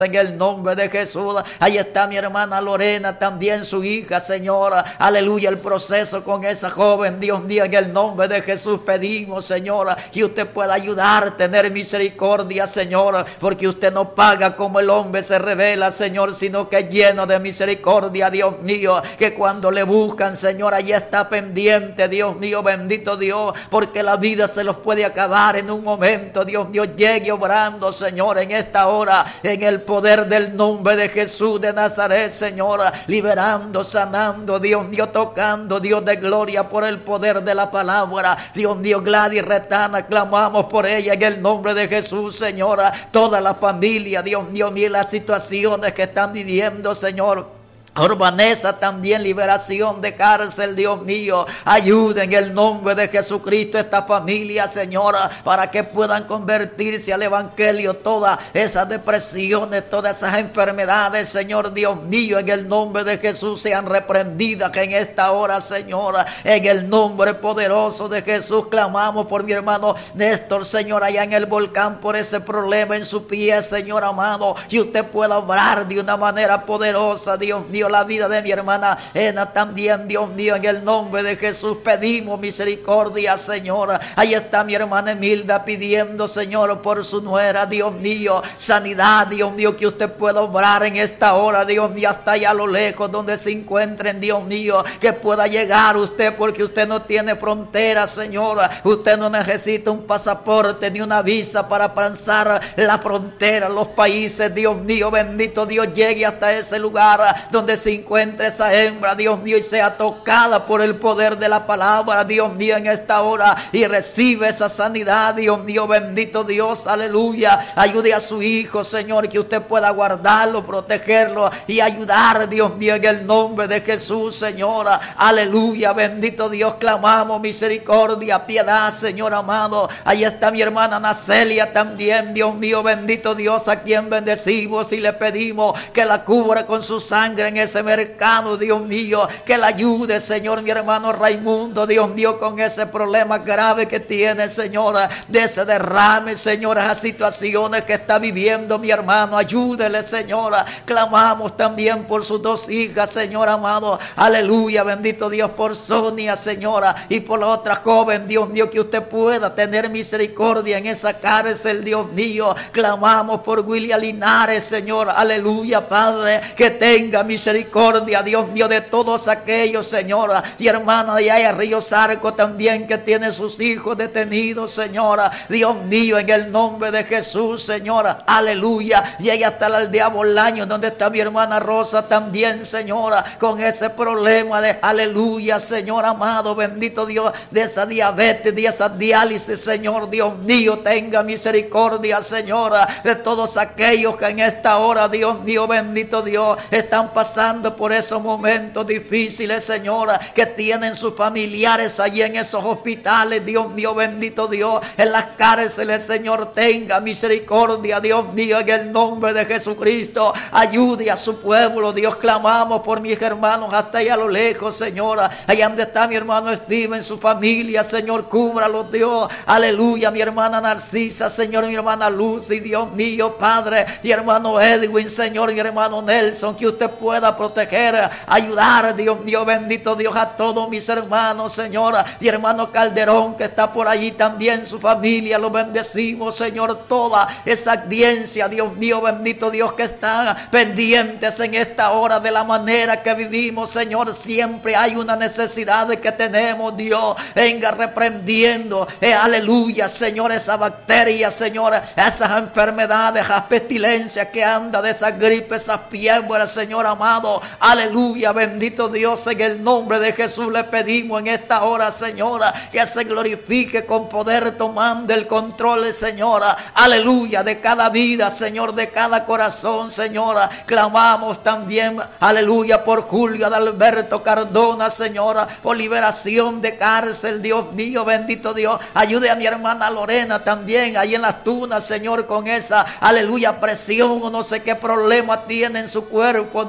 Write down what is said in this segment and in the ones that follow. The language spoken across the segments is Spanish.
En el nombre de Jesús. Ahí está mi hermana Lorena, también su hija, Señora. Aleluya, el proceso con esa joven, Dios mío, en el nombre de Jesús pedimos, Señora, que usted pueda ayudar, tener misericordia, Señora, porque usted no paga como el hombre se revela, Señor, sino que es lleno de misericordia, Dios mío, que cuando le buscan, Señor, ahí está pendiente, Dios mío, bendito Dios, porque la vida se los puede acabar en un momento, Dios mío, llegue obrando, Señor, en esta hora, en el poder del nombre de Jesús de Nazaret, Señora, liberando, sanando, Dios mío, tocando, Dios de gloria, por el poder de la palabra. Dios mío, Gladys Retana, clamamos por ella en el nombre de Jesús, Señora, toda la familia, Dios mío, mira las situaciones que están viviendo, Señor. Vanessa, también liberación de cárcel, Dios mío, ayuda en el nombre de Jesucristo esta familia, Señora, para que puedan convertirse al evangelio, todas esas depresiones, todas esas enfermedades, Señor Dios mío, en el nombre de Jesús sean reprendidas en esta hora, Señora, en el nombre poderoso de Jesús. Clamamos por mi hermano Néstor, Señor, allá en el volcán, por ese problema en su pie, Señor amado, y usted pueda obrar de una manera poderosa, Dios mío, la vida de mi hermana Ena también, Dios mío, en el nombre de Jesús pedimos misericordia, Señor. Ahí está mi hermana Emilda pidiendo, Señor, por su nuera, Dios mío, sanidad, Dios mío, que usted pueda obrar en esta hora, Dios mío, hasta allá a lo lejos donde se encuentren, Dios mío, que pueda llegar usted, porque usted no tiene frontera, Señor. Usted no necesita un pasaporte ni una visa para pasar la frontera, los países, Dios mío, bendito Dios, llegue hasta ese lugar donde se encuentre esa hembra, Dios mío, y sea tocada por el poder de la palabra, Dios mío, en esta hora, y recibe esa sanidad, Dios mío, bendito Dios, aleluya. Ayude a su hijo, Señor, que usted pueda guardarlo, protegerlo y ayudar, Dios mío, en el nombre de Jesús, Señora, aleluya, bendito Dios. Clamamos misericordia, piedad, Señor amado. Ahí está mi hermana Nacelia también, Dios mío, bendito Dios, a quien bendecimos y le pedimos que la cubra con su sangre en ese mercado, Dios mío, que la ayude, Señor, mi hermano Raimundo, Dios mío, con ese problema grave que tiene, Señora, de ese derrame, Señora, esas situaciones que está viviendo mi hermano, ayúdele, Señora. Clamamos también por sus dos hijas, Señor amado, aleluya, bendito Dios, por Sonia, Señora, y por la otra joven, Dios mío, que usted pueda tener misericordia en esa cárcel, Dios mío. Clamamos por William Linares, Señor, aleluya, Padre, que tenga misericordia, Dios mío, de todos aquellos, Señora, y hermana de allá Río Sarco también, que tiene sus hijos detenidos, Señora, Dios mío, en el nombre de Jesús, Señora, aleluya. Llegue hasta la aldea Bolaño, donde está mi hermana Rosa también, Señora, con ese problema de, aleluya, Señor amado, bendito Dios, de esa diabetes, de esa diálisis, Señor, Dios mío, tenga misericordia, Señora, de todos aquellos que en esta hora, Dios mío, bendito Dios, están pasando por esos momentos difíciles, Señora, que tienen sus familiares allí en esos hospitales, Dios mío, bendito Dios, en las cárceles, Señor, tenga misericordia, Dios mío, en el nombre de Jesucristo, ayude a su pueblo, Dios. Clamamos por mis hermanos hasta allá a lo lejos, Señora, allá donde está mi hermano Steven, su familia, Señor, cúbralo, Dios, aleluya, mi hermana Narcisa, Señor, mi hermana Lucy, Dios mío, Padre, mi hermano Edwin, Señor, mi hermano Nelson, que usted pueda proteger, ayudar, Dios mío, bendito Dios, a todos mis hermanos, Señora, mi hermano Calderón, que está por allí también, su familia, lo bendecimos, Señor, toda esa audiencia, Dios mío, bendito Dios, que están pendientes en esta hora de la manera que vivimos, Señor. Siempre hay una necesidad de que tenemos, Dios, venga reprendiendo, aleluya, Señor, esa bacteria, Señor, esas enfermedades, esas pestilencias que anda, de esa gripe, esas fiebres, Señor amado, aleluya, bendito Dios, en el nombre de Jesús le pedimos en esta hora, Señora, que se glorifique con poder, tomando el control, Señora, aleluya, de cada vida, Señor, de cada corazón, Señora. Clamamos también, aleluya, por Julio Adalberto Cardona, Señora, por liberación de cárcel, Dios mío, bendito Dios. Ayude a mi hermana Lorena también, ahí en las Tunas, Señor, con esa, aleluya, presión o no sé qué problema tiene en su cuerpo, Dios mío.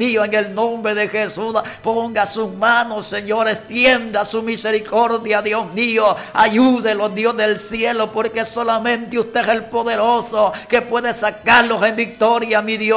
mío, en el nombre de Jesús. Ponga sus manos, Señor, extienda su misericordia, Dios mío. Ayúdelo, Dios del cielo, porque solamente usted es el poderoso que puede sacarlos en victoria, mi Dios.